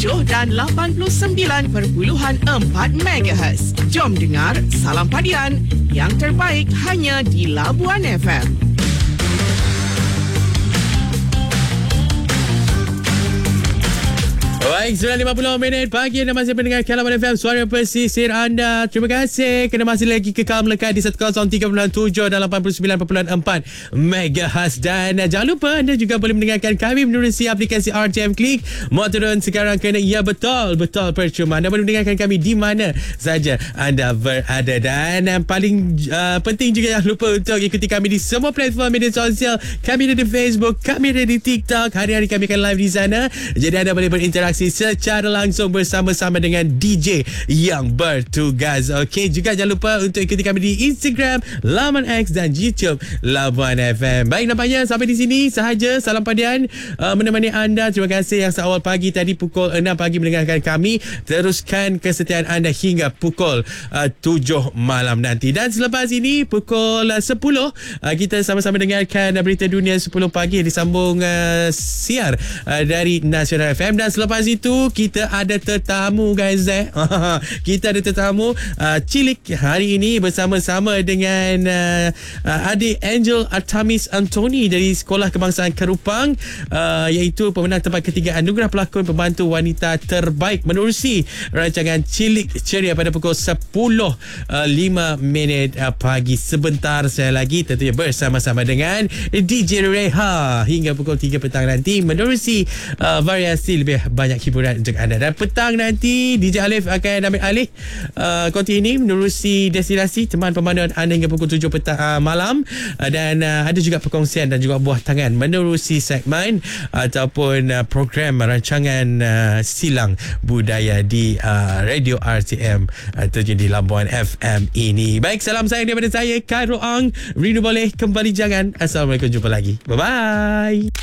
dan 89.4 MHz. Jom dengar Salam Padian, yang terbaik hanya di Labuan FM. Baik, 9.50 pagi anda masih mendengarkan Labuan FM, suara pesisir anda. Terima kasih kerana masih lagi kekal melekat di 103.7 dan 89.4 MHz. Dan jangan lupa anda juga boleh mendengarkan kami menerusi aplikasi RTM Click. Mau turun sekarang kerana ia betul percuma. Anda boleh mendengarkan kami di mana saja anda berada. Dan paling penting juga jangan lupa untuk ikuti kami di semua platform media sosial. Kami ada di Facebook, kami ada di TikTok. Hari-hari kami akan live di sana. Jadi anda boleh berinteraksi secara langsung bersama-sama dengan DJ yang bertugas. Okey, juga jangan lupa untuk ikuti kami di Instagram, Laman X dan YouTube Labuan FM. Baik, nampaknya sampai di sini sahaja Salam Padian menemani anda. Terima kasih yang seawal pagi tadi pukul 6 pagi mendengarkan kami. Teruskan kesetiaan anda hingga pukul 7 malam nanti. Dan selepas ini pukul 10 kita sama-sama dengarkan berita dunia 10 pagi disambung siar dari Nasional FM. Dan selepas itu kita ada tetamu, guys. Kita ada tetamu cilik hari ini bersama-sama dengan adik Angel Artemis Anthony dari Sekolah Kebangsaan Kerupang, iaitu pemenang tempat ketiga anugerah pelakon pembantu wanita terbaik menerusi rancangan Cilik Ceria pada pukul 10.05 pagi. Sebentar saya lagi tentunya bersama-sama dengan DJ Reha hingga pukul 3 petang nanti menerusi variasi lebih banyak hiburan untuk anda. Dan petang nanti DJ Alif akan ambil alih konti ini menerusi destinasi teman pemanduan anda hingga pukul 7 petang malam. Dan ada juga perkongsian dan juga buah tangan menerusi segmen ataupun program rancangan silang budaya di Radio RTM terjun di Labuan FM ini. Baik, salam sayang daripada saya Khairul Ang. Rindu boleh, kembali jangan. Assalamualaikum, jumpa lagi. Bye bye.